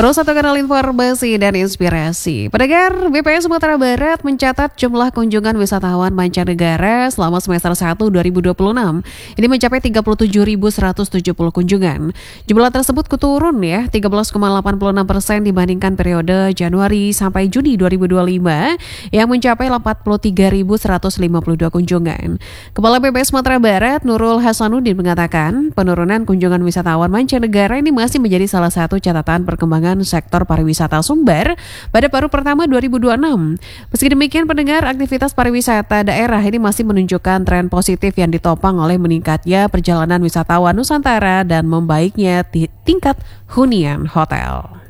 Terus satu kanal informasi dan inspirasi. Pendengar, BPS Sumatera Barat mencatat jumlah kunjungan wisatawan mancanegara selama semester 1 2026. Ini mencapai 37.170 kunjungan. Jumlah tersebut turun ya 13,86% dibandingkan periode Januari sampai Juni 2025 yang mencapai 43.152 kunjungan. Kepala BPS Sumatera Barat Nurul Hasanuddin mengatakan penurunan kunjungan wisatawan mancanegara ini masih menjadi salah satu catatan perkembangan sektor pariwisata Sumber pada paruh pertama 2026. Meski demikian, pendengar, aktivitas pariwisata daerah ini masih menunjukkan tren positif yang ditopang oleh meningkatnya perjalanan wisatawan Nusantara dan membaiknya tingkat hunian hotel.